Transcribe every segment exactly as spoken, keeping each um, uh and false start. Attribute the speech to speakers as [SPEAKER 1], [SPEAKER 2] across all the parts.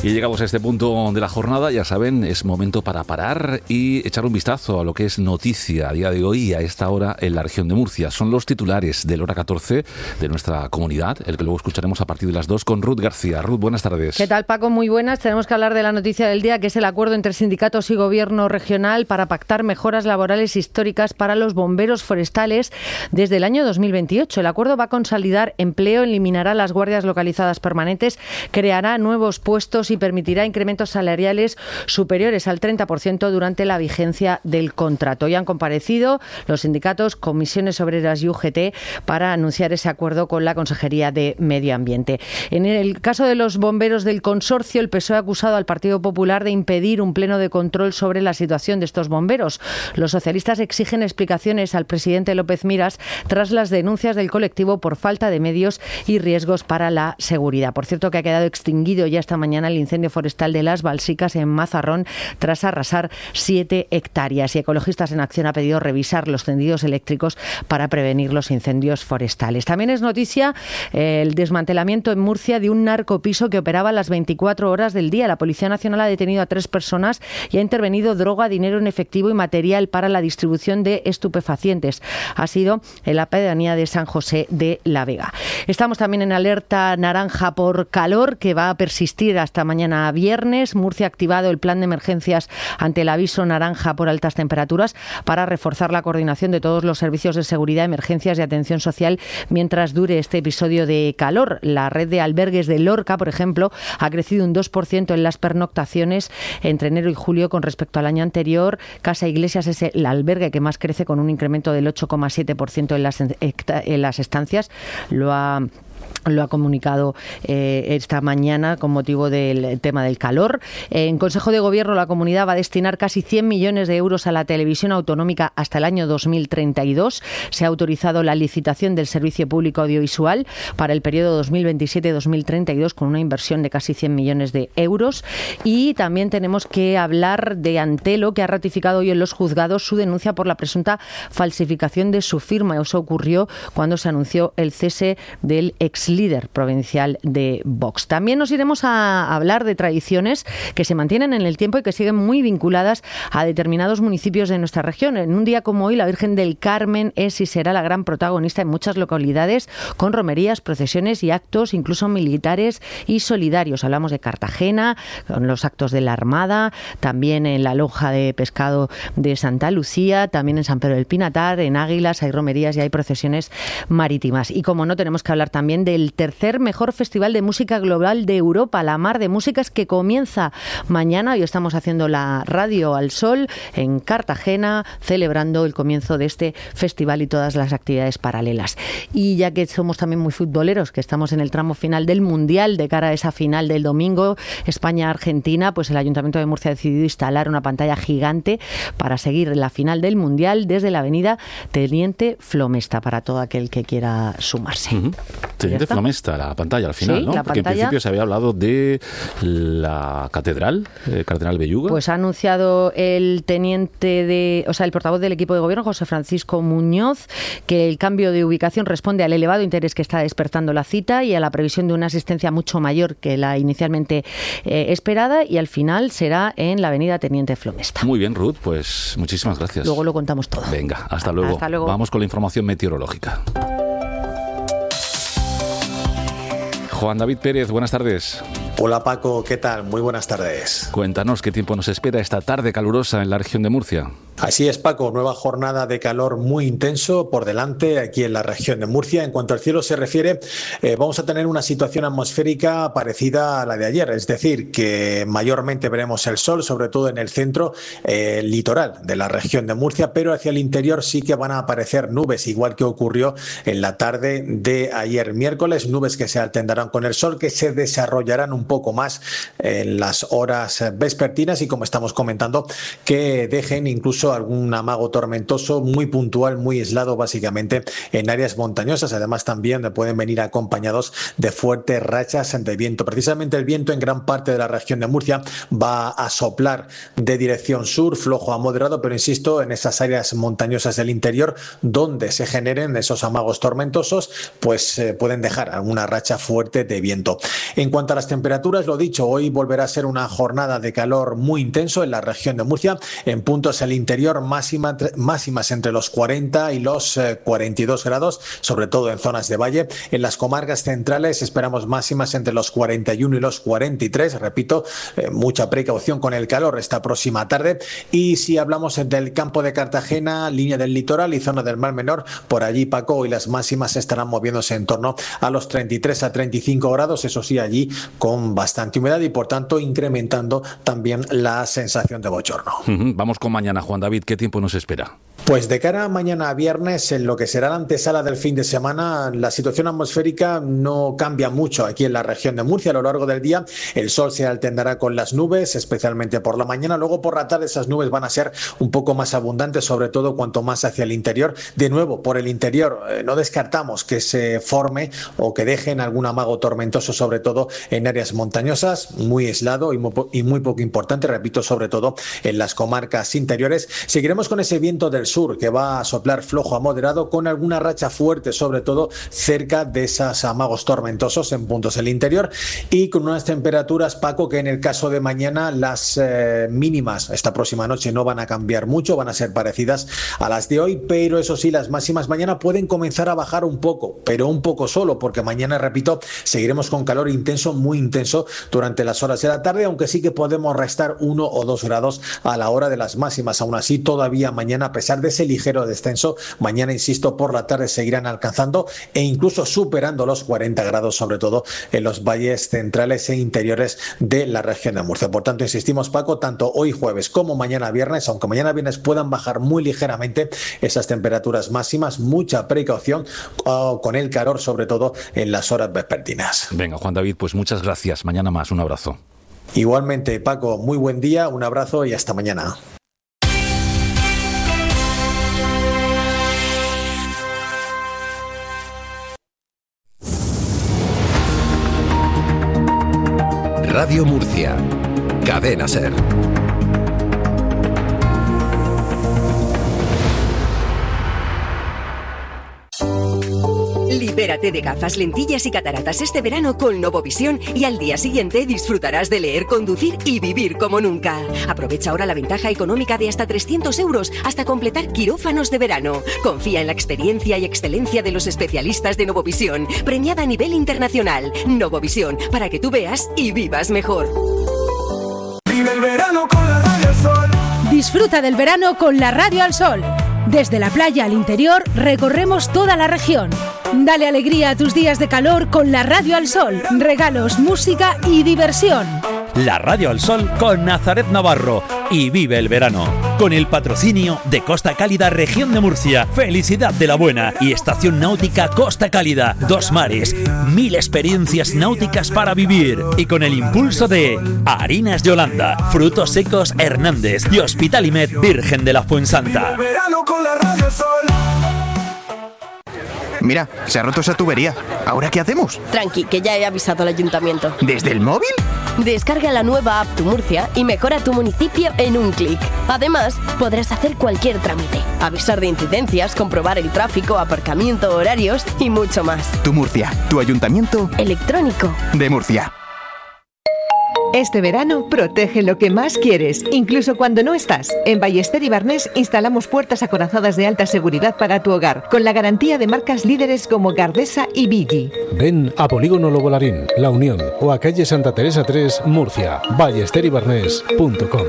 [SPEAKER 1] Y llegamos a este punto de la jornada, ya saben, es momento para parar y echar un vistazo a lo que es noticia a día de hoy y a esta hora en la región de Murcia. Son los titulares del Hora catorce de nuestra comunidad, el que luego escucharemos a partir de las dos con Ruth García. Ruth, buenas tardes.
[SPEAKER 2] ¿Qué tal, Paco? Muy buenas. Tenemos que hablar de la noticia del día, que es el acuerdo entre sindicatos y gobierno regional para pactar mejoras laborales históricas para los bomberos forestales desde el año dos mil veintiocho. El acuerdo va a consolidar empleo, eliminará las guardias localizadas permanentes, creará nuevos puestos y permitirá incrementos salariales superiores al treinta por ciento durante la vigencia del contrato. Hoy han comparecido los sindicatos, comisiones obreras y U G T para anunciar ese acuerdo con la Consejería de Medio Ambiente. En el caso de los bomberos del consorcio, el P S O E ha acusado al Partido Popular de impedir un pleno de control sobre la situación de estos bomberos. Los socialistas exigen explicaciones al presidente López Miras tras las denuncias del colectivo por falta de medios y riesgos para la seguridad. Por cierto, que ha quedado extinguido ya esta mañana el incendio forestal de Las Balsicas en Mazarrón tras arrasar siete hectáreas. Y Ecologistas en Acción ha pedido revisar los tendidos eléctricos para prevenir los incendios forestales. También es noticia eh, el desmantelamiento en Murcia de un narcopiso que operaba las veinticuatro horas del día. La Policía Nacional ha detenido a tres personas y ha intervenido droga, dinero en efectivo y material para la distribución de estupefacientes. Ha sido en la pedanía de San José de la Vega. Estamos también en alerta naranja por calor, que va a persistir hasta mañana viernes. Murcia ha activado el plan de emergencias ante el aviso naranja por altas temperaturas para reforzar la coordinación de todos los servicios de seguridad, emergencias y atención social mientras dure este episodio de calor. La red de albergues de Lorca, por ejemplo, ha crecido un dos por ciento en las pernoctaciones entre enero y julio con respecto al año anterior. Casa Iglesias es el albergue que más crece, con un incremento del ocho coma siete por ciento en las, en las estancias. Lo ha Lo ha comunicado eh, esta mañana con motivo del tema del calor. En Consejo de Gobierno, la comunidad va a destinar casi cien millones de euros a la televisión autonómica hasta el año dos mil treinta y dos. Se ha autorizado la licitación del servicio público audiovisual para el periodo dos mil veintisiete dos mil treinta y dos con una inversión de casi cien millones de euros. Y también tenemos que hablar de Antelo, que ha ratificado hoy en los juzgados su denuncia por la presunta falsificación de su firma. Eso ocurrió cuando se anunció el cese del ex líder provincial de Vox. También nos iremos a hablar de tradiciones que se mantienen en el tiempo y que siguen muy vinculadas a determinados municipios de nuestra región. En un día como hoy, la Virgen del Carmen es y será la gran protagonista en muchas localidades, con romerías, procesiones y actos incluso militares y solidarios. Hablamos de Cartagena, con los actos de la Armada, también en la lonja de pescado de Santa Lucía, también en San Pedro del Pinatar, en Águilas hay romerías y hay procesiones marítimas. Y como no, tenemos que hablar también del tercer mejor festival de música global de Europa, la Mar de Músicas, que comienza mañana. Hoy estamos haciendo la radio al sol en Cartagena, celebrando el comienzo de este festival y todas las actividades paralelas. Y ya que somos también muy futboleros, que estamos en el tramo final del Mundial, de cara a esa final del domingo, España-Argentina, pues el Ayuntamiento de Murcia ha decidido instalar una pantalla gigante para seguir la final del Mundial desde la avenida Teniente Flomesta, para todo aquel que quiera sumarse.
[SPEAKER 1] Uh-huh. Teniente Flomesta, la pantalla al final,
[SPEAKER 2] sí,
[SPEAKER 1] ¿no?
[SPEAKER 2] La
[SPEAKER 1] Porque
[SPEAKER 2] pantalla,
[SPEAKER 1] en principio se había hablado de la catedral, eh, Cardenal Belluga.
[SPEAKER 2] Pues ha anunciado el teniente de, o sea, el portavoz del equipo de gobierno, José Francisco Muñoz, que el cambio de ubicación responde al elevado interés que está despertando la cita y a la previsión de una asistencia mucho mayor que la inicialmente eh, esperada, y al final será en la avenida Teniente Flomesta.
[SPEAKER 1] Muy bien, Ruth, pues muchísimas gracias.
[SPEAKER 2] Luego lo contamos todo.
[SPEAKER 1] Venga, hasta luego.
[SPEAKER 2] Hasta luego.
[SPEAKER 1] Vamos con la información meteorológica. Juan David Pérez, buenas tardes.
[SPEAKER 3] Hola Paco, ¿qué tal? Muy buenas tardes.
[SPEAKER 1] Cuéntanos qué tiempo nos espera esta tarde calurosa en la región de Murcia.
[SPEAKER 3] Así es, Paco, nueva jornada de calor muy intenso por delante aquí en la región de Murcia. En cuanto al cielo se refiere, eh, vamos a tener una situación atmosférica parecida a la de ayer, es decir, que mayormente veremos el sol, sobre todo en el centro, eh, el litoral de la región de Murcia, pero hacia el interior sí que van a aparecer nubes, igual que ocurrió en la tarde de ayer miércoles, nubes que se alternarán con el sol, que se desarrollarán un poco más en las horas vespertinas y, como estamos comentando, que dejen incluso algún amago tormentoso muy puntual, muy aislado básicamente en áreas montañosas. Además también pueden venir acompañados de fuertes rachas de viento. Precisamente el viento en gran parte de la región de Murcia va a soplar de dirección sur, flojo a moderado, pero insisto, en esas áreas montañosas del interior donde se generen esos amagos tormentosos, pues eh, pueden dejar alguna racha fuerte de viento. En cuanto a las temperaturas, temperaturas, lo dicho, hoy volverá a ser una jornada de calor muy intenso en la región de Murcia, en puntos del interior máxima, máximas entre los cuarenta y los eh, cuarenta y dos grados, sobre todo en zonas de valle. En las comarcas centrales esperamos máximas entre los cuarenta y uno y los cuarenta y tres, repito, eh, mucha precaución con el calor esta próxima tarde. Y si hablamos del campo de Cartagena, línea del litoral y zona del Mar Menor, por allí, Paco, hoy las máximas estarán moviéndose en torno a los treinta y tres a treinta y cinco grados, eso sí, allí con bastante humedad y por tanto incrementando también la sensación de bochorno.
[SPEAKER 1] Vamos con mañana, Juan David, ¿qué tiempo nos espera?
[SPEAKER 3] Pues de cara a mañana viernes, en lo que será la antesala del fin de semana, la situación atmosférica no cambia mucho aquí en la región de Murcia. A lo largo del día el sol se alternará con las nubes, especialmente por la mañana. Luego por la tarde esas nubes van a ser un poco más abundantes, sobre todo cuanto más hacia el interior. De nuevo, por el interior eh, no descartamos que se forme o que dejen algún amago tormentoso, sobre todo en áreas montañosas, muy aislado y muy, y muy poco importante, repito, sobre todo en las comarcas interiores. Seguiremos con ese viento del sur que va a soplar flojo a moderado con alguna racha fuerte, sobre todo cerca de esos amagos tormentosos en puntos del interior y con unas temperaturas, Paco, que en el caso de mañana las eh, mínimas esta próxima noche no van a cambiar mucho, van a ser parecidas a las de hoy, pero eso sí, las máximas mañana pueden comenzar a bajar un poco, pero un poco solo, porque mañana, repito, seguiremos con calor intenso, muy intenso durante las horas de la tarde, aunque sí que podemos restar uno o dos grados a la hora de las máximas. Aún así, todavía mañana, a pesar de ese ligero descenso, mañana, insisto, por la tarde seguirán alcanzando e incluso superando los cuarenta grados, sobre todo en los valles centrales e interiores de la región de Murcia. Por tanto, insistimos, Paco, tanto hoy jueves como mañana viernes, aunque mañana viernes puedan bajar muy ligeramente esas temperaturas máximas, mucha precaución oh, con el calor, sobre todo en las horas vespertinas.
[SPEAKER 1] Venga, Juan David, pues muchas gracias. Mañana más, un abrazo.
[SPEAKER 3] Igualmente, Paco, muy buen día, un abrazo y hasta mañana.
[SPEAKER 4] Radio Murcia, Cadena SER.
[SPEAKER 5] Libérate de gafas, lentillas y cataratas este verano con Novovisión y al día siguiente disfrutarás de leer, conducir y vivir como nunca. Aprovecha ahora la ventaja económica de hasta trescientos euros hasta completar quirófanos de verano. Confía en la experiencia y excelencia de los especialistas de Novovisión, premiada a nivel internacional. Novovisión, para que tú veas y vivas mejor.
[SPEAKER 6] Vive el verano con la Radio al Sol.
[SPEAKER 7] Disfruta del verano con la Radio al Sol. Desde la playa al interior recorremos toda la región. Dale alegría a tus días de calor con la Radio al Sol. Regalos, música y diversión.
[SPEAKER 8] La Radio al Sol con Nazaret Navarro. Y vive el verano. Con el patrocinio de Costa Cálida, Región de Murcia, Felicidad de la Buena y Estación Náutica Costa Cálida. Dos mares, mil experiencias náuticas para vivir. Y con el impulso de Harinas Yolanda, Frutos Secos Hernández y Hospitalimed Virgen de la Fuensanta.
[SPEAKER 9] Mira, se ha roto esa tubería. ¿Ahora qué hacemos?
[SPEAKER 10] Tranqui, que ya he avisado al ayuntamiento.
[SPEAKER 9] ¿Desde el móvil?
[SPEAKER 10] Descarga la nueva app Tu Murcia y mejora tu municipio en un clic. Además, podrás hacer cualquier trámite, avisar de incidencias, comprobar el tráfico, aparcamiento, horarios y mucho más.
[SPEAKER 9] Tu Murcia, tu ayuntamiento
[SPEAKER 10] electrónico
[SPEAKER 9] de Murcia.
[SPEAKER 11] Este verano protege lo que más quieres, incluso cuando no estás. En Ballester y Barnés instalamos puertas acorazadas de alta seguridad para tu hogar, con la garantía de marcas líderes como Gardesa y Vigi.
[SPEAKER 12] Ven a Polígono Lobolarín, La Unión o a calle Santa Teresa tres, Murcia. ballester y barnés punto com.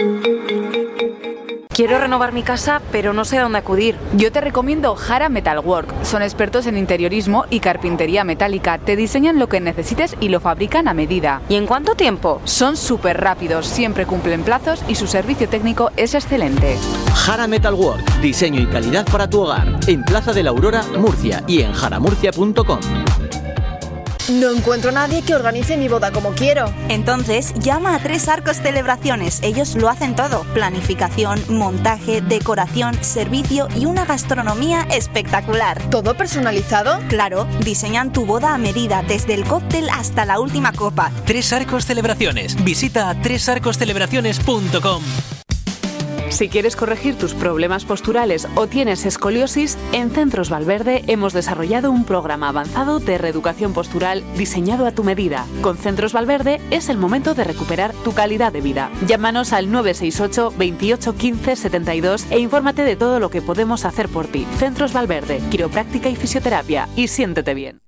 [SPEAKER 13] Quiero renovar mi casa, pero no sé a dónde acudir. Yo te recomiendo Jara Metalwork. Son expertos en interiorismo y carpintería metálica. Te diseñan lo que necesites y lo fabrican a medida. ¿Y en cuánto tiempo? Son súper rápidos, siempre cumplen plazos y su servicio técnico es excelente.
[SPEAKER 14] Jara Metalwork. Diseño y calidad para tu hogar. En Plaza de la Aurora, Murcia y en jara murcia punto com.
[SPEAKER 15] No encuentro a nadie que organice mi boda como quiero.
[SPEAKER 16] Entonces, llama a Tres Arcos Celebraciones. Ellos lo hacen todo. Planificación, montaje, decoración, servicio y una gastronomía espectacular.
[SPEAKER 15] ¿Todo personalizado?
[SPEAKER 16] Claro, diseñan tu boda a medida, desde el cóctel hasta la última copa.
[SPEAKER 17] Tres Arcos Celebraciones. Visita tres arcos celebraciones punto com.
[SPEAKER 13] Si quieres corregir tus problemas posturales o tienes escoliosis, en Centros Valverde hemos desarrollado un programa avanzado de reeducación postural diseñado a tu medida. Con Centros Valverde es el momento de recuperar tu calidad de vida. Llámanos al nueve seis ocho, veintiocho, quince, setenta y dos e infórmate de todo lo que podemos hacer por ti. Centros Valverde, quiropráctica y fisioterapia. Y siéntete bien.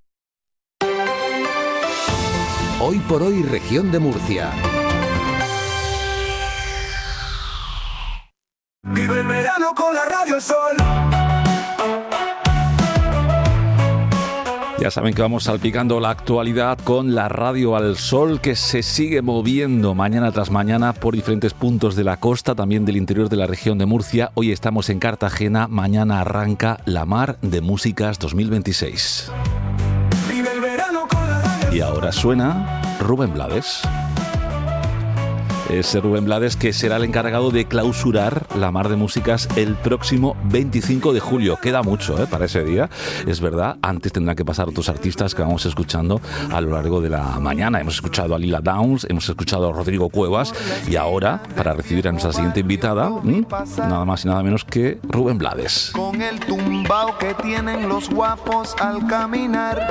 [SPEAKER 4] Hoy por hoy, Región de Murcia.
[SPEAKER 6] Vive el verano con la Radio El Sol.
[SPEAKER 1] Ya saben que vamos salpicando la actualidad con la Radio al Sol, que se sigue moviendo mañana tras mañana por diferentes puntos de la costa, también del interior de la región de Murcia. Hoy estamos en Cartagena, mañana arranca la Mar de Músicas dos mil veintiséis.
[SPEAKER 6] Vive el verano con la Radio El Sol.
[SPEAKER 1] Y ahora suena Rubén Blades. Es Rubén Blades, que será el encargado de clausurar la Mar de Músicas el próximo veinticinco de julio. Queda mucho ¿eh? para ese día, es verdad. Antes tendrán que pasar otros artistas que vamos escuchando a lo largo de la mañana. Hemos escuchado a Lila Downs, hemos escuchado a Rodrigo Cuevas y ahora, para recibir a nuestra siguiente invitada, ¿m? nada más y nada menos que Rubén Blades.
[SPEAKER 17] Con el tumbao que tienen los guapos al caminar.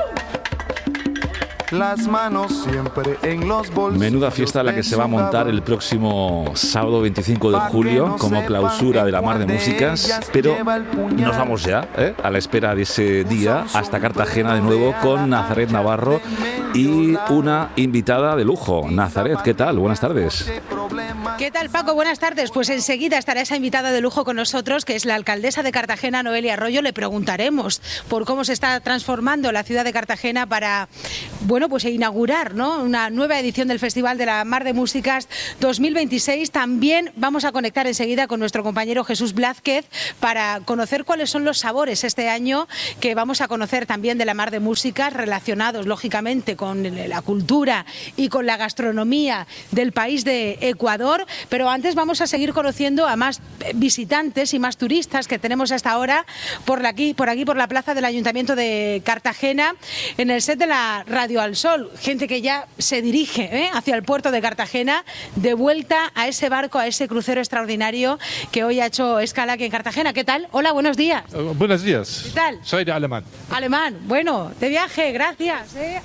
[SPEAKER 17] Las manos siempre en los bolsillos.
[SPEAKER 1] Menuda fiesta la que se va a montar el próximo sábado veinticinco de julio como clausura de la Mar de Músicas, pero nos vamos ya ¿eh? a la espera de ese día hasta Cartagena de nuevo con Nazaret Navarro y una invitada de lujo. Nazaret, ¿qué tal? Buenas tardes.
[SPEAKER 7] ¿Qué tal, Paco? Buenas tardes. Pues enseguida estará esa invitada de lujo con nosotros, que es la alcaldesa de Cartagena, Noelia Arroyo. Le preguntaremos por cómo se está transformando la ciudad de Cartagena para, bueno, pues inaugurar, ¿no?, una nueva edición del Festival de la Mar de Músicas dos mil veintiséis. También vamos a conectar enseguida con nuestro compañero Jesús Blázquez para conocer cuáles son los sabores este año que vamos a conocer también de la Mar de Músicas, relacionados lógicamente con la cultura y con la gastronomía del país de Ecuador. Pero antes vamos a seguir conociendo a más visitantes y más turistas que tenemos hasta ahora por aquí, por aquí, por la plaza del Ayuntamiento de Cartagena, en el set de la Radio al Sol. Gente que ya se dirige ¿eh? hacia el puerto de Cartagena, de vuelta a ese barco, a ese crucero extraordinario que hoy ha hecho escala aquí en Cartagena. ¿Qué tal? Hola, buenos días.
[SPEAKER 18] Uh, buenos días.
[SPEAKER 7] ¿Qué tal?
[SPEAKER 18] Soy de alemán.
[SPEAKER 7] Alemán, bueno, de viaje, gracias. ¿eh?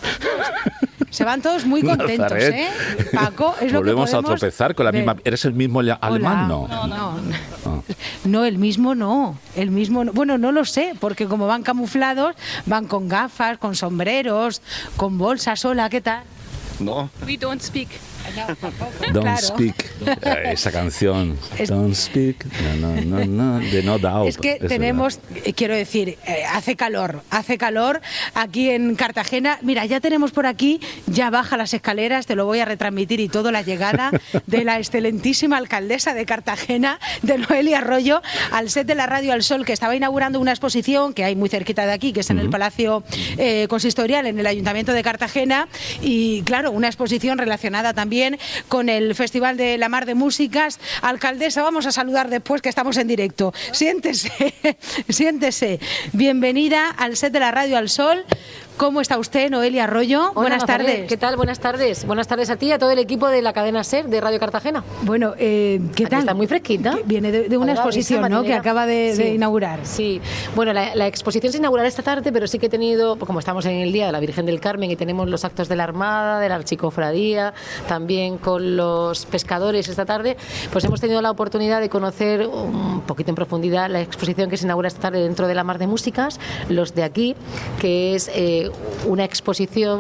[SPEAKER 7] Se van todos muy contentos,
[SPEAKER 1] Nazaret.
[SPEAKER 7] ¿eh? Paco, es lo
[SPEAKER 1] Volvemos
[SPEAKER 7] que podemos
[SPEAKER 1] a tropezar con la
[SPEAKER 7] ver.
[SPEAKER 1] misma... ¿Eres el mismo ya- alemán? No.
[SPEAKER 7] No, no, no. No, el mismo no. El mismo no. Bueno, no lo sé, porque como van camuflados, van con gafas, con sombreros, con bolsas. Hola, ¿qué tal?
[SPEAKER 18] No.
[SPEAKER 15] We don't speak.
[SPEAKER 1] Don't
[SPEAKER 7] Claro.
[SPEAKER 1] Speak, eh, esa canción.
[SPEAKER 7] Es-
[SPEAKER 1] Don't Speak, no, no, no, no, de No Doubt.
[SPEAKER 7] Es que
[SPEAKER 1] es
[SPEAKER 7] tenemos, eh, quiero decir, eh, hace calor, hace calor aquí en Cartagena. Mira, ya tenemos por aquí, ya baja las escaleras, te lo voy a retransmitir y todo, la llegada de la excelentísima alcaldesa de Cartagena, de Noelia Arroyo, al set de la Radio al Sol, que estaba inaugurando una exposición que hay muy cerquita de aquí, que es en el Palacio eh, Consistorial, en el Ayuntamiento de Cartagena, y claro, una exposición relacionada también con el Festival de la Mar de Músicas. Alcaldesa, vamos a saludar después que estamos en directo. Siéntese, siéntese. Bienvenida al set de la Radio al Sol. ¿Cómo está usted, Noelia Arroyo?
[SPEAKER 19] Hola,
[SPEAKER 7] Buenas
[SPEAKER 19] Nazaret.
[SPEAKER 7] tardes.
[SPEAKER 19] ¿Qué tal? Buenas tardes. Buenas tardes a ti y a todo el equipo de la cadena SER de Radio Cartagena.
[SPEAKER 7] Bueno, eh, ¿qué tal?
[SPEAKER 19] Está muy fresquita.
[SPEAKER 7] Viene de, de una
[SPEAKER 19] Hola,
[SPEAKER 7] exposición,
[SPEAKER 19] Brisa
[SPEAKER 7] ¿no?, que
[SPEAKER 19] marinera.
[SPEAKER 7] acaba de, de
[SPEAKER 19] Sí.
[SPEAKER 7] inaugurar.
[SPEAKER 19] Sí. Bueno, la, la exposición se inaugurará esta tarde, pero sí que he tenido, como estamos en el Día de la Virgen del Carmen y tenemos los actos de la Armada, de la Archicofradía, también con los pescadores esta tarde, pues hemos tenido la oportunidad de conocer un poquito en profundidad la exposición que se inaugura esta tarde dentro de la Mar de Músicas, Los de Aquí, que es eh, una exposición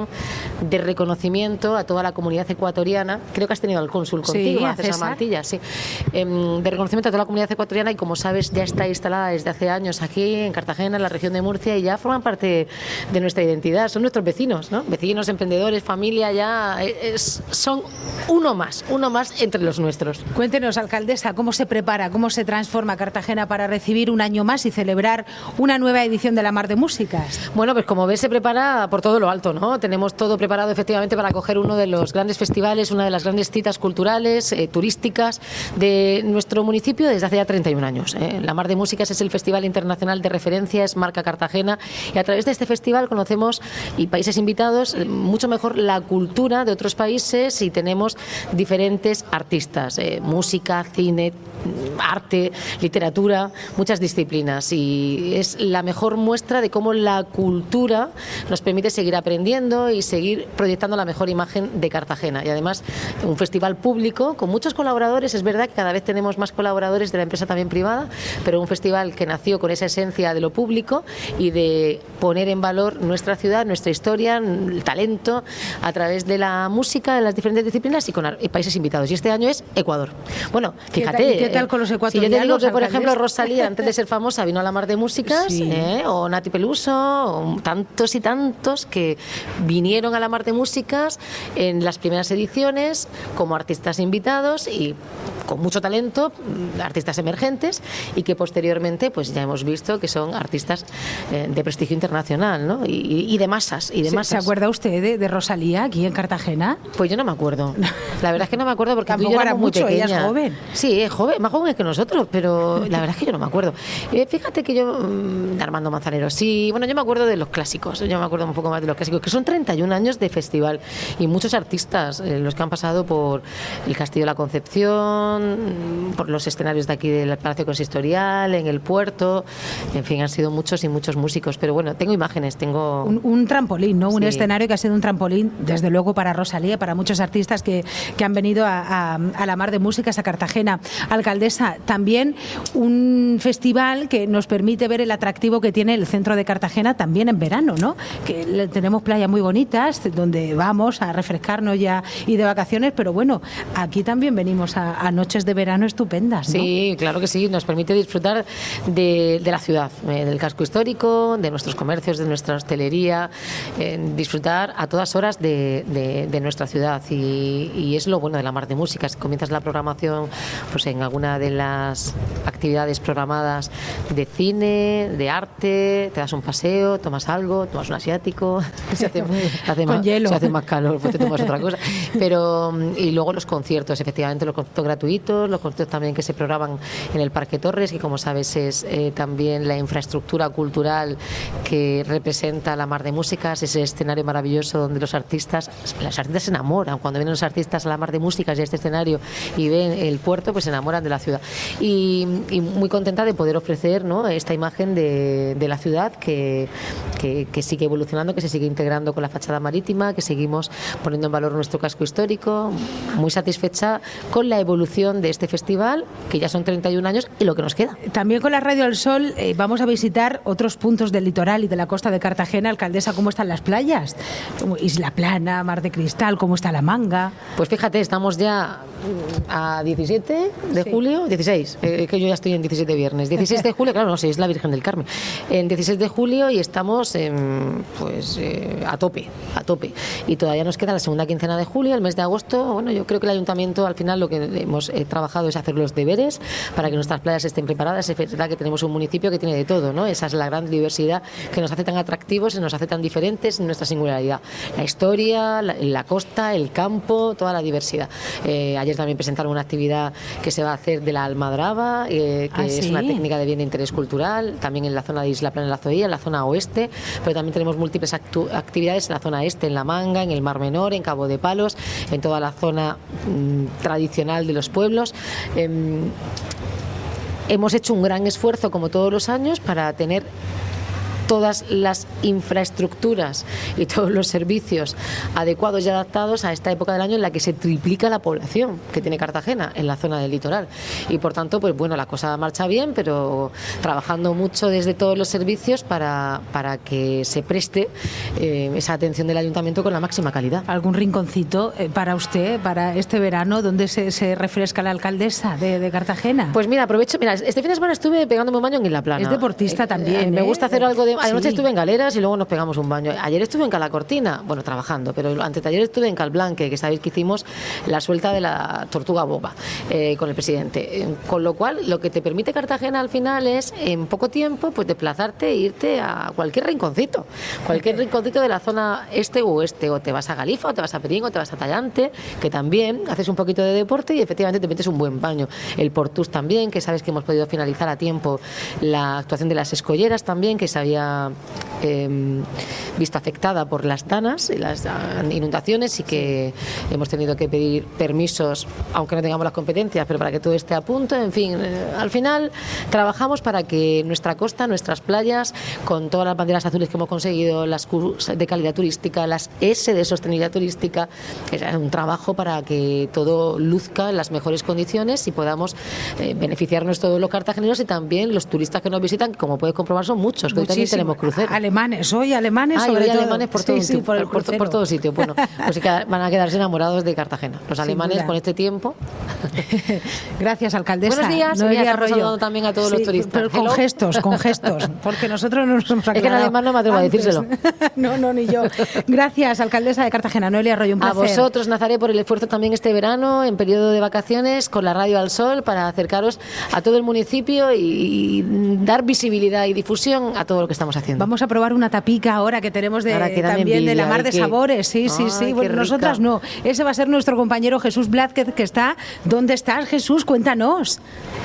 [SPEAKER 19] de reconocimiento a toda la comunidad ecuatoriana. Creo que has tenido al cónsul contigo,
[SPEAKER 7] Sí,
[SPEAKER 19] a
[SPEAKER 7] a
[SPEAKER 19] César
[SPEAKER 7] César.
[SPEAKER 19] Mantilla, sí. Em, de reconocimiento a toda la comunidad ecuatoriana y, como sabes, ya está instalada desde hace años aquí en Cartagena, en la región de Murcia, y ya forman parte de nuestra identidad. Son nuestros vecinos, ¿no? Vecinos, emprendedores, familia, ya es- son uno más, uno más entre los nuestros.
[SPEAKER 7] Cuéntenos, alcaldesa, ¿cómo se prepara, cómo se transforma Cartagena para recibir un año más y celebrar una nueva edición de la Mar de Músicas?
[SPEAKER 19] Bueno, pues como ves, se prepara por todo lo alto, ¿no? Tenemos todo preparado efectivamente para acoger uno de los grandes festivales, una de las grandes citas culturales, eh, turísticas de nuestro municipio desde hace ya treinta y un años. ¿eh? La Mar de Músicas es el festival internacional de referencia, es marca Cartagena, y a través de este festival conocemos, y países invitados, eh, mucho mejor la cultura de otros países, y tenemos tenemos diferentes artistas, eh, música, cine, arte, literatura, muchas disciplinas, y es la mejor muestra de cómo la cultura nos permite seguir aprendiendo y seguir proyectando la mejor imagen de Cartagena. Y además un festival público con muchos colaboradores. Es verdad que cada vez tenemos más colaboradores de la empresa también privada, pero un festival que nació con esa esencia de lo público y de poner en valor nuestra ciudad, nuestra historia, el talento a través de la música, de las diferentes disciplinas y con países invitados. Y este año es Ecuador. Bueno, fíjate,
[SPEAKER 2] ¿qué tal, qué tal con los ecuatorianos?
[SPEAKER 19] Si yo te digo que, por
[SPEAKER 2] alcaldes?
[SPEAKER 19] ejemplo, Rosalía, antes de ser famosa, vino a la Mar de Músicas, sí. ¿eh? o Nati Peluso, o tantos y tantos que vinieron a la Mar de Músicas en las primeras ediciones como artistas invitados y con mucho talento, artistas emergentes, y que posteriormente pues ya hemos visto que son artistas eh, de prestigio internacional, ¿no? Y, y de masas, y de
[SPEAKER 7] ¿Se,
[SPEAKER 19] masas.
[SPEAKER 7] ¿Se acuerda usted de, de Rosalía aquí en Cartagena?
[SPEAKER 19] Pues yo no me acuerdo. La verdad es que no me acuerdo porque
[SPEAKER 7] tampoco
[SPEAKER 19] yo
[SPEAKER 7] era
[SPEAKER 19] era muy
[SPEAKER 7] mucho,
[SPEAKER 19] pequeña.
[SPEAKER 7] ella es joven.
[SPEAKER 19] Sí, es joven, más joven que nosotros, pero la verdad es que yo no me acuerdo. Eh, fíjate que yo, mmm, Armando Manzanero, sí, bueno, yo me acuerdo de los clásicos, yo me acuerdo un poco más de los clásicos, que son treinta y un años de festival y muchos artistas, eh, los que han pasado por el Castillo de la Concepción, por los escenarios de aquí del Palacio Consistorial, en el puerto, en fin, han sido muchos y muchos músicos, pero bueno, tengo imágenes, tengo...
[SPEAKER 7] Un, un trampolín, ¿no? Un
[SPEAKER 19] Sí.
[SPEAKER 7] escenario que ha sido un trampolín, desde luego, para Rosalía, para muchos artistas que, que han venido a, a, a la Mar de Músicas, a Cartagena. Alcaldesa, también un festival que nos permite ver el atractivo que tiene el centro de Cartagena también en verano, ¿no? Que le- tenemos playas muy bonitas, donde vamos a refrescarnos ya y de vacaciones, pero bueno, aquí también venimos a, a noches de verano estupendas, ¿no?
[SPEAKER 19] Sí, claro que sí, nos permite disfrutar de, de la ciudad, eh, del casco histórico, de nuestros comercios, de nuestra hostelería, eh, disfrutar a todas horas de, de- de nuestra ciudad, y, y es lo bueno de la Mar de Músicas. Comienzas la programación pues en alguna de las actividades programadas de cine, de arte, te das un paseo, tomas algo, tomas un asiático, se hace, se hace
[SPEAKER 7] Con
[SPEAKER 19] más,
[SPEAKER 7] hielo.
[SPEAKER 19] se hace más calor, pues te tomas otra cosa. Pero, y luego los conciertos, efectivamente, los conciertos gratuitos, los conciertos también que se programan en el Parque Torres, que como sabes es eh, también la infraestructura cultural que representa la Mar de Músicas, ese escenario maravilloso donde los artistas, los artistas se enamoran. Cuando vienen los artistas a la Mar de Músicas y a este escenario y ven el puerto, pues se enamoran de la ciudad. Y, y muy contenta de poder ofrecer, ¿no?, esta imagen de, de la ciudad que, que, que sigue evolucionando, que se sigue integrando con la fachada marítima, que seguimos poniendo en valor nuestro casco histórico. Muy satisfecha con la evolución de este festival, que ya son treinta y un años, y lo que nos queda.
[SPEAKER 7] También con la Radio al Sol eh, vamos a visitar otros puntos del litoral y de la costa de Cartagena. Alcaldesa, ¿cómo están las playas? Como Isla Plana, Mar de Cristal, ¿cómo está La Manga?
[SPEAKER 19] Pues fíjate, estamos ya a diecisiete de julio, dieciséis, eh, que yo ya estoy en diecisiete viernes. dieciséis de julio, claro, no sé, es la Virgen del Carmen. En dieciséis de julio y estamos en, pues eh, a tope, a tope. Y todavía nos queda la segunda quincena de julio, el mes de agosto. Bueno, yo creo que el ayuntamiento al final lo que hemos eh, trabajado es hacer los deberes para que nuestras playas estén preparadas. Es verdad que tenemos un municipio que tiene de todo, ¿no? Esa es la gran diversidad que nos hace tan atractivos y nos hace tan diferentes en nuestra singularidad. La historia, la, la costa, el campo, toda la diversidad. Eh, ayer también presentaron una actividad que se va a hacer de la almadraba, eh, que
[SPEAKER 7] ¿Ah,
[SPEAKER 19] es
[SPEAKER 7] sí?
[SPEAKER 19] una técnica de bien de interés cultural, también en la zona de Isla Plana, en la Zoía, en la zona oeste, pero también tenemos múltiples actu- actividades en la zona este, en La Manga, en el Mar Menor, en Cabo de Palos, en toda la zona mm, tradicional de los pueblos. Em, hemos hecho un gran esfuerzo, como todos los años, para tener todas las infraestructuras y todos los servicios adecuados y adaptados a esta época del año en la que se triplica la población que tiene Cartagena en la zona del litoral. Y por tanto, pues bueno, la cosa marcha bien, pero trabajando mucho desde todos los servicios para, para que se preste eh, esa atención del ayuntamiento con la máxima calidad.
[SPEAKER 7] ¿Algún rinconcito eh, para usted, para este verano, donde se, se refresca la alcaldesa de, de Cartagena?
[SPEAKER 19] Pues mira, aprovecho, mira, este fin de semana estuve pegándome un baño en Isla Plana.
[SPEAKER 7] Es deportista
[SPEAKER 19] Eh,
[SPEAKER 7] también,
[SPEAKER 19] eh, Me
[SPEAKER 7] ¿eh?
[SPEAKER 19] gusta hacer algo de... Anoche
[SPEAKER 7] Sí.
[SPEAKER 19] estuve en Galeras y luego nos pegamos un baño. Ayer estuve en Calacortina, bueno, trabajando, pero antes de ayer estuve en Calblanque, que sabéis que hicimos la suelta de la tortuga boba eh, con el presidente. Eh, Con lo cual, lo que te permite Cartagena al final es, en poco tiempo, pues desplazarte e irte a cualquier rinconcito. Cualquier rinconcito de la zona este u oeste. O te vas a Galifa, o te vas a Perín, o te vas a Tallante, que también haces un poquito de deporte y efectivamente te metes un buen baño. El Portus también, que sabes que hemos podido finalizar a tiempo la actuación de las escolleras también, que se había ha eh, visto afectada por las danas y las inundaciones y que hemos tenido que pedir permisos, aunque no tengamos las competencias, pero para que todo esté a punto. En fin, eh, al final trabajamos para que nuestra costa, nuestras playas, con todas las banderas azules que hemos conseguido, las Q de calidad turística, las S de sostenibilidad turística, es un trabajo para que todo luzca en las mejores condiciones y podamos eh, beneficiarnos todos los cartageneros y también los turistas que nos visitan, que como puedes comprobar son muchos, que hoy también tenemos cruceros.
[SPEAKER 2] Alemanes, hoy alemanes
[SPEAKER 19] ah,
[SPEAKER 2] sobre
[SPEAKER 19] hoy
[SPEAKER 2] todo.
[SPEAKER 19] alemanes por todo,
[SPEAKER 2] sí, sí, por, el
[SPEAKER 19] por, por todo sitio. Bueno, pues van a quedarse enamorados de Cartagena. Los
[SPEAKER 2] Sin
[SPEAKER 19] alemanes
[SPEAKER 2] duda.
[SPEAKER 19] Con este tiempo.
[SPEAKER 2] Gracias, alcaldesa.
[SPEAKER 19] Buenos días,
[SPEAKER 2] Noelia Arroyo.
[SPEAKER 19] También a todos
[SPEAKER 2] sí,
[SPEAKER 19] los turistas.
[SPEAKER 2] Pero con
[SPEAKER 19] Hello.
[SPEAKER 2] gestos, con gestos, porque nosotros no nos hemos aclarado.
[SPEAKER 19] Es que en alemán no me atrevo
[SPEAKER 2] antes.
[SPEAKER 19] a decírselo.
[SPEAKER 2] No, no, ni yo. Gracias, alcaldesa de Cartagena, Noelia Arroyo, un placer.
[SPEAKER 19] A vosotros, Nazaret, por el esfuerzo también este verano, en periodo de vacaciones, con la Radio al Sol, para acercaros a todo el municipio y dar visibilidad y difusión a todo lo que estamos haciendo.
[SPEAKER 2] Vamos a probar una tapica ahora que tenemos de,
[SPEAKER 19] que
[SPEAKER 2] también
[SPEAKER 19] envidia,
[SPEAKER 2] de la mar de
[SPEAKER 19] que...
[SPEAKER 2] sabores. Sí, sí,
[SPEAKER 19] Ay,
[SPEAKER 2] sí. Bueno,
[SPEAKER 19] rica.
[SPEAKER 2] Nosotras no. Ese va a ser nuestro compañero Jesús Blázquez, que está. ¿Dónde estás, Jesús? Cuéntanos.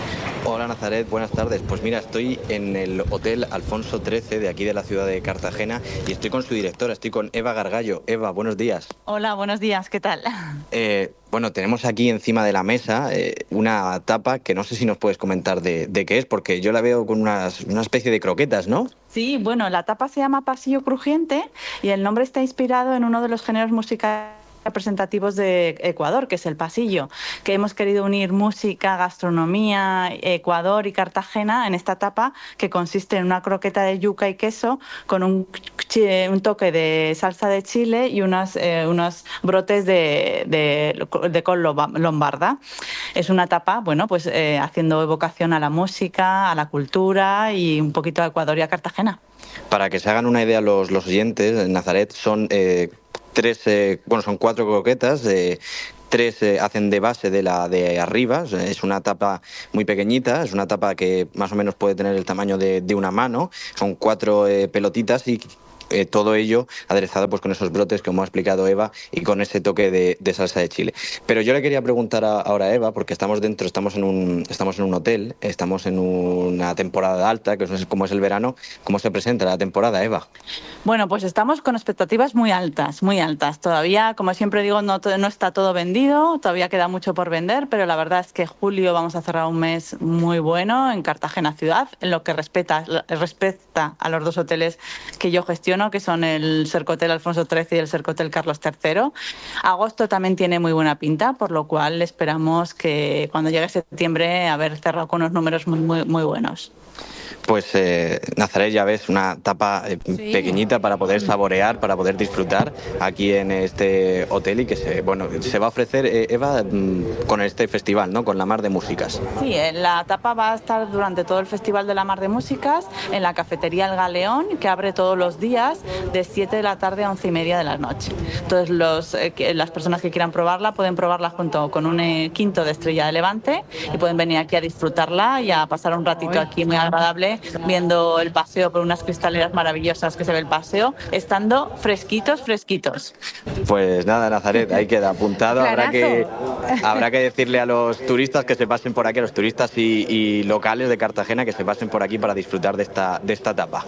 [SPEAKER 18] Hola Nazaret, buenas tardes. Pues mira, estoy en el Hotel Alfonso trece de aquí de la ciudad de Cartagena y estoy con su directora, estoy con Eva Gargallo. Eva, buenos días.
[SPEAKER 20] Hola, buenos días, ¿qué tal?
[SPEAKER 18] Eh, bueno, tenemos aquí encima de la mesa eh, una tapa que no sé si nos puedes comentar de, de qué es, porque yo la veo con unas, una especie de croquetas, ¿no?
[SPEAKER 20] Sí, bueno, la tapa se llama Pasillo Crujiente y el nombre está inspirado en uno de los géneros musicales representativos de Ecuador, que es el pasillo, que hemos querido unir música, gastronomía, Ecuador y Cartagena en esta tapa, que consiste en una croqueta de yuca y queso con un, un toque de salsa de chile y unos, eh, unos brotes de, de, de col lombarda. Es una tapa, bueno, pues eh, haciendo evocación a la música, a la cultura y un poquito a Ecuador y a Cartagena.
[SPEAKER 18] Para que se hagan una idea los, los oyentes, en Nazaret son... Eh, Tres, eh, bueno, son cuatro croquetas, eh, tres eh, hacen de base de la de arriba, es una tapa muy pequeñita, es una tapa que más o menos puede tener el tamaño de, de una mano, son cuatro eh, pelotitas y eh, todo ello aderezado pues con esos brotes que como ha explicado Eva y con ese toque de, de salsa de chile. Pero yo le quería preguntar a, ahora a Eva, porque estamos dentro, estamos en un estamos en un hotel, estamos en una temporada alta, que es como es el verano. ¿Cómo se presenta la temporada, Eva?
[SPEAKER 20] Bueno, pues estamos con expectativas muy altas, muy altas. Todavía, como siempre digo, no, no está todo vendido, todavía queda mucho por vender, pero la verdad es que julio vamos a cerrar un mes muy bueno en Cartagena ciudad, en lo que respecta, respecta a los dos hoteles que yo gestiono, que son el Sercotel Alfonso trece y el Sercotel Carlos tercero. Agosto también tiene muy buena pinta, por lo cual esperamos que cuando llegue septiembre haber cerrado con unos números muy, muy, muy buenos.
[SPEAKER 18] Pues eh, Nazaret, ya ves, una tapa eh, sí. pequeñita para poder saborear, para poder disfrutar aquí en este hotel y que se, bueno, se va a ofrecer, eh, Eva, con este festival, ¿no? Con la Mar de Músicas.
[SPEAKER 20] Sí, la tapa va a estar durante todo el Festival de la Mar de Músicas en la cafetería El Galeón, que abre todos los días de siete de la tarde a once y media de la noche. Entonces los, eh, que, las personas que quieran probarla pueden probarla junto con un eh, quinto de Estrella de Levante y pueden venir aquí a disfrutarla y a pasar un ratito aquí muy agradable viendo el paseo por unas cristaleras maravillosas que se ve el paseo, estando fresquitos, fresquitos.
[SPEAKER 18] Pues nada, Nazaret, ahí queda apuntado. Habrá que, habrá que decirle a los turistas que se pasen por aquí, a los turistas y, y locales de Cartagena, que se pasen por aquí para disfrutar de esta, de esta etapa.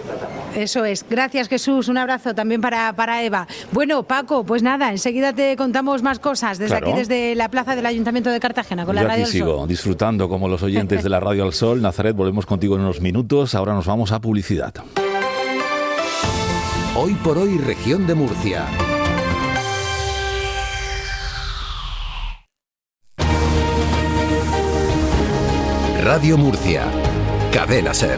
[SPEAKER 2] Eso es. Gracias, Jesús. Un abrazo también para, para Eva. Bueno, Paco, pues nada, enseguida te contamos más cosas desde claro. aquí, desde la plaza del Ayuntamiento de Cartagena, con la
[SPEAKER 1] Yo
[SPEAKER 2] Radio
[SPEAKER 1] aquí
[SPEAKER 2] al
[SPEAKER 1] sigo
[SPEAKER 2] Sol.
[SPEAKER 1] Disfrutando como los oyentes de la Radio al Sol. Nazaret, volvemos contigo en unos minutos. Ahora nos vamos a publicidad.
[SPEAKER 4] Hoy por hoy, región de Murcia. Radio Murcia. Cadena SER.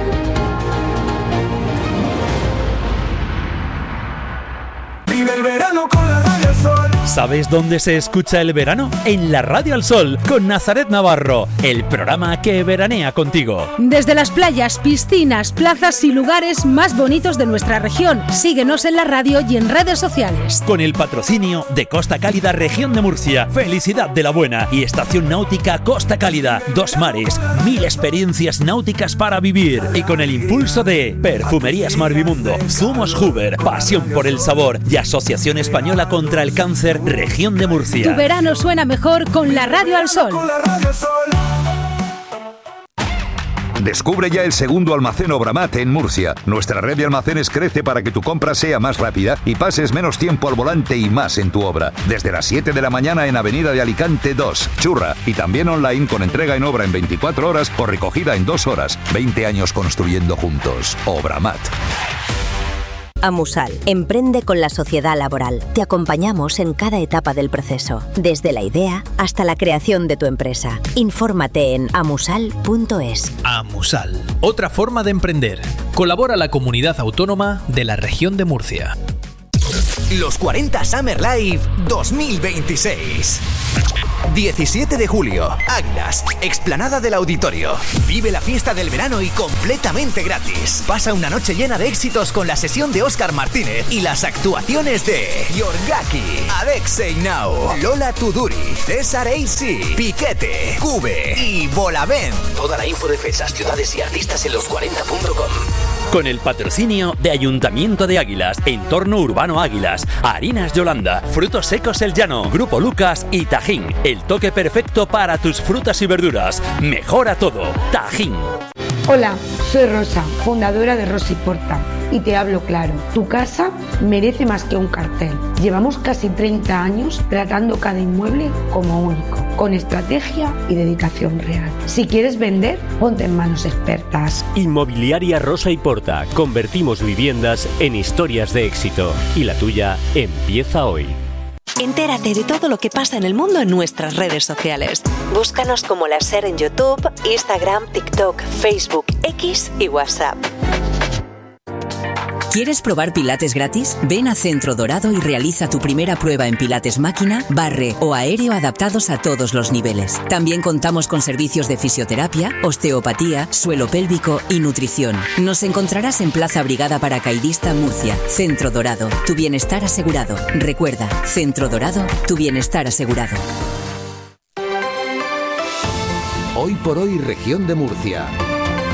[SPEAKER 6] Vive el verano con la Radio al Sol.
[SPEAKER 8] ¿Sabes dónde se escucha el verano? En la Radio al Sol, con Nazaret Navarro, el programa que veranea contigo.
[SPEAKER 7] Desde las playas, piscinas, plazas y lugares más bonitos de nuestra región. Síguenos en la radio y en redes sociales.
[SPEAKER 8] Con el patrocinio de Costa Cálida Región de Murcia, Felicidad de la Buena y Estación Náutica Costa Cálida, Dos Mares, mil experiencias náuticas para vivir. Y con el impulso de Perfumerías Marvimundo, Zumos Huber, Pasión por el Sabor y Asociación Española contra el Cáncer, Región de Murcia.
[SPEAKER 7] Tu verano suena mejor con la Radio al Sol.
[SPEAKER 21] Descubre ya el segundo almacén Obramat en Murcia. Nuestra red de almacenes crece para que tu compra sea más rápida y pases menos tiempo al volante y más en tu obra. Desde las siete de la mañana en Avenida de Alicante dos, Churra, y también online con entrega en obra en veinticuatro horas o recogida en dos horas. veinte años construyendo juntos. Obramat.
[SPEAKER 22] Amusal, emprende con la sociedad laboral. Te acompañamos en cada etapa del proceso, desde la idea hasta la creación de tu empresa. Infórmate en amusal punto es.
[SPEAKER 23] Amusal, otra forma de emprender. Colabora la Comunidad Autónoma de la Región de Murcia.
[SPEAKER 24] Los cuarenta Summer Live dos mil veintiséis. diecisiete de julio, Águilas, explanada del Auditorio. Vive la fiesta del verano y completamente gratis. Pasa una noche llena de éxitos con la sesión de Óscar Martínez y las actuaciones de Yorgaki, Alexei Nau, Lola Tuduri, César A C, Piquete, Cube y Bolavent.
[SPEAKER 25] Toda la info de fechas, ciudades y artistas en los cuarenta punto com.
[SPEAKER 8] Con el patrocinio de Ayuntamiento de Águilas, Entorno Urbano Águilas, Harinas Yolanda, Frutos Secos El Llano, Grupo Lucas y Tajín. El toque perfecto para tus frutas y verduras. Mejora todo. Tajín.
[SPEAKER 26] Hola, soy Rosa, fundadora de Rosa y Porta. Y te hablo claro, tu casa merece más que un cartel. Llevamos casi treinta años tratando cada inmueble como único, con estrategia y dedicación real. Si quieres vender, ponte en manos expertas.
[SPEAKER 27] Inmobiliaria Rosa y Porta. Convertimos viviendas en historias de éxito. Y la tuya empieza hoy.
[SPEAKER 22] Entérate de todo lo que pasa en el mundo en nuestras redes sociales. Búscanos como La Ser en YouTube, Instagram, TikTok, Facebook, X y WhatsApp.
[SPEAKER 28] ¿Quieres probar Pilates gratis? Ven a Centro Dorado y realiza tu primera prueba en Pilates máquina, barre o aéreo adaptados a todos los niveles. También contamos con servicios de fisioterapia, osteopatía, suelo pélvico y nutrición. Nos encontrarás en Plaza Brigada Paracaidista, Murcia. Centro Dorado, tu bienestar asegurado. Recuerda, Centro Dorado, tu bienestar asegurado.
[SPEAKER 4] Hoy por hoy, Región de Murcia.